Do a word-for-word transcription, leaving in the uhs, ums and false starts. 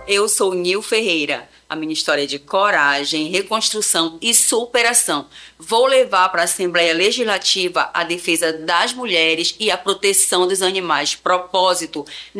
Eu sou Nil Ferreira. A minha história é de coragem, reconstrução e superação. Vou levar para a Assembleia Legislativa a defesa das mulheres e a proteção dos animais. Propósito: